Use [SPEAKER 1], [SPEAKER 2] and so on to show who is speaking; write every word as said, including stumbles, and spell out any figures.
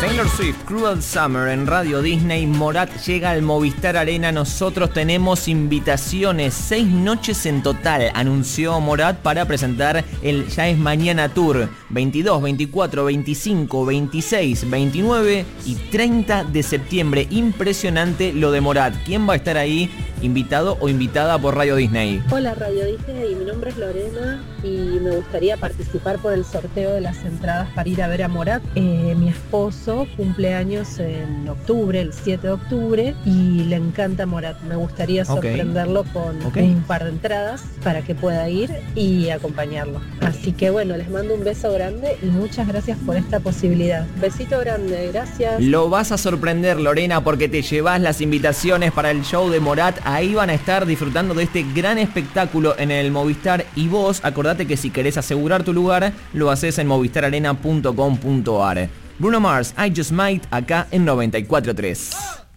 [SPEAKER 1] Taylor Swift, Cruel Summer en Radio Disney. Morat llega al Movistar Arena. Nosotros tenemos invitaciones, seis noches en total, anunció Morat para presentar el Ya es Mañana Tour. veintidós, veinticuatro, veinticinco, veintiséis, veintinueve y treinta de septiembre. Impresionante lo de Morat. ¿Quién va a estar ahí invitado o invitada por Radio Disney?
[SPEAKER 2] Hola Radio Disney, mi nombre es Lorena y me gustaría participar por el sorteo de las entradas para ir a ver a Morat. Eh, mi esposo cumple años en octubre, el siete de octubre, y le encanta Morat. Me gustaría sorprenderlo okay. con okay. un par de entradas para que pueda ir y acompañarlo. Así que bueno, les mando un beso grande y muchas gracias por esta posibilidad. Besito grande, gracias.
[SPEAKER 1] Lo vas a sorprender, Lorena, porque te llevas las invitaciones para el show de Morat. Ahí van a estar disfrutando de este gran espectáculo en el Movistar. Y vos, acordate que si querés asegurar tu lugar, lo haces en movistar arena punto com punto ar. Bruno Mars, I Just Might, acá en noventa y cuatro punto tres.